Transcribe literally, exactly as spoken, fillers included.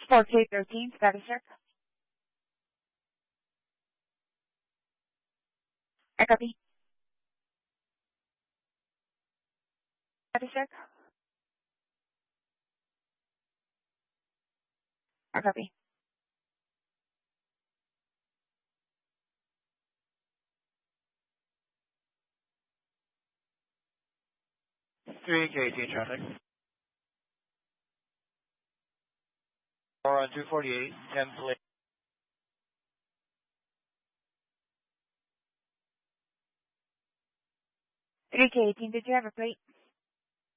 four K thirteen, status check. I copy. Status check. I copy. three K eighteen traffic. Or on two forty-eight, ten plate. three K eighteen, did you have a plate?